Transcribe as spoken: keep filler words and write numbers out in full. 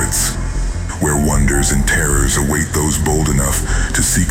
orbits, where wonders and terrors await those bold enough to seek